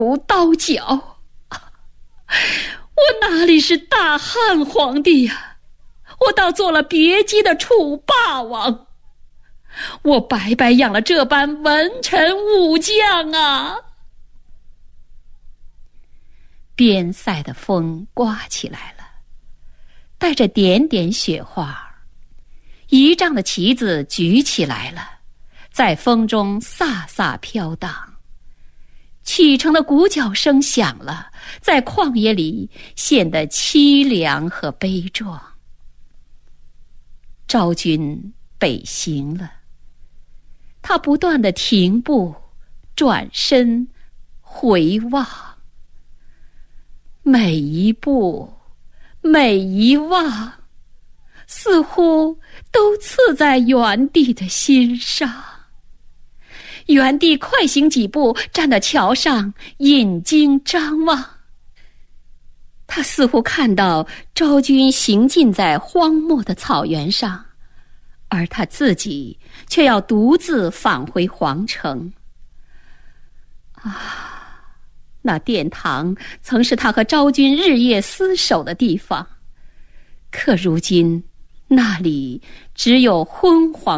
无刀绞。我哪里是大汉皇帝呀，我倒做了别姬的楚霸王。我白白养了这般文臣武将啊！边塞的风刮起来了，带着点点雪花，仪仗的旗子举起来了，在风中飒飒飘荡。启程的鼓角声响了，在旷野里显得凄凉和悲壮。昭君北行了，他不断地停步，转身，回望。每一步，每一望，似乎都刺在元帝的心上。元帝快行几步，站到桥上，引睛张望。他似乎看到昭君行进在荒漠的草原上，而他自己却要独自返回皇城。那殿堂曾是他和昭君日夜厮守的地方，可如今那里只有昏黄